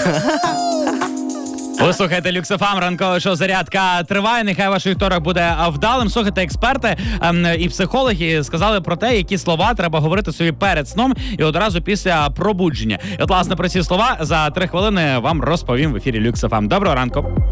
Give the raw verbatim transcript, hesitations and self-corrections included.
Ви слухаєте Люкс еф ем, ранкове шоу «Зарядка» триває. Нехай ваш вівторок буде вдалим. Слухайте, експерти ем, і психологи сказали про те, які слова треба говорити собі перед сном і одразу після пробудження. І от, власне, про ці слова за три хвилини вам розповім в ефірі Люкс еф ем. Доброго ранку.